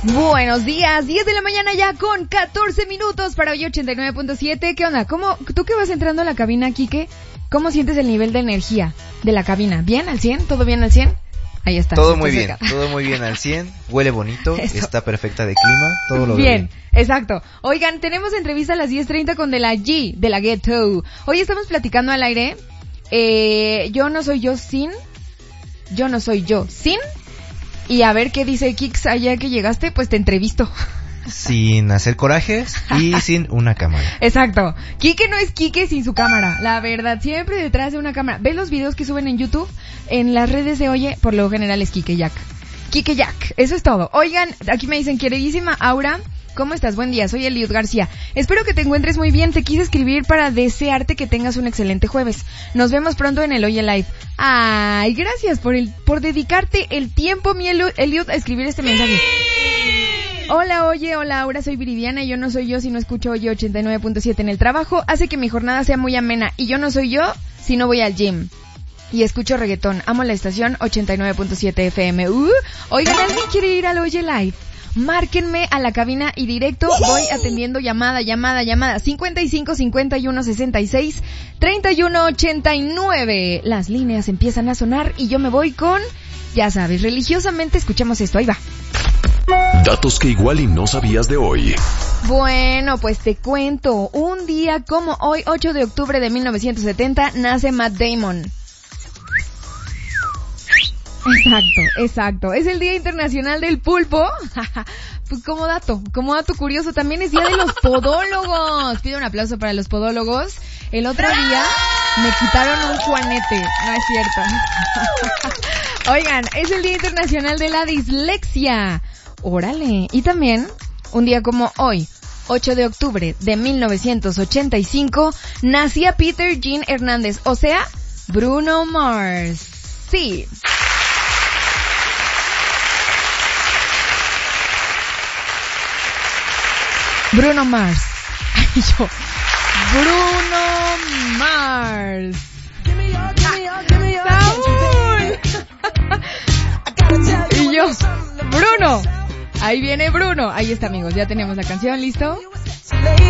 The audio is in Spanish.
Buenos días, 10 de la mañana ya con 14 minutos para hoy 89.7. ¿Qué onda? ¿Tú que vas entrando a la cabina, Quique? ¿Cómo sientes el nivel de energía de la cabina? ¿Bien al 100? ¿Todo bien al 100? Ahí está. Todo muy bien al 100, huele bonito, está perfecta de clima, todo lo bien. Exacto. Oigan, tenemos entrevista a las 10:30 con de la G, de la Ghetto. Hoy estamos platicando al aire, yo no soy yo sin, y a ver qué dice Kix allá que llegaste, pues te entrevisto. Sin hacer corajes y sin una cámara. Exacto. Quique no es Quique sin su cámara, la verdad, siempre detrás de una cámara. ¿Ves los videos que suben en YouTube? En las redes de Oye, por lo general es Quique Jack. Quique Jack, eso es todo. Oigan, aquí me dicen, queridísima Aura, ¿cómo estás? Buen día, soy Eliud García. Espero que te encuentres muy bien. Te quise escribir para desearte que tengas un excelente jueves. Nos vemos pronto en el Oye Live. Ay, gracias por dedicarte el tiempo, mi Eliud, a escribir este mensaje. Hola, Oye, hola, Aura, soy Viridiana y yo no soy yo si no escucho Oye 89.7 en el trabajo. Hace que mi jornada sea muy amena y yo no soy yo si no voy al gym. Y escucho reggaetón. Amo la estación 89.7 FM. Oigan, ¿alguien quiere ir al Oye Live? Márquenme a la cabina y directo voy atendiendo llamada. 55 51 66 31 89. Las líneas empiezan a sonar y yo me voy con, ya sabes, religiosamente escuchamos esto. Ahí va. Datos que igual y no sabías de hoy. Bueno, pues te cuento. Un día como hoy, 8 de octubre de 1970, nace Matt Damon. Exacto. Es el Día Internacional del Pulpo. Pues como dato curioso, también es Día de los Podólogos. Pido un aplauso para los podólogos. El otro día me quitaron un juanete. No es cierto. Oigan, es el Día Internacional de la Dislexia. Órale. Y también, un día como hoy, 8 de octubre de 1985, nacía Peter Jean Hernández, o sea, Bruno Mars. Sí. Bruno Mars. Ay, yo. Bruno Mars. Saúl. Y yo. Bruno. Ahí viene Bruno. Ahí está, amigos. Ya tenemos la canción, ¿listo?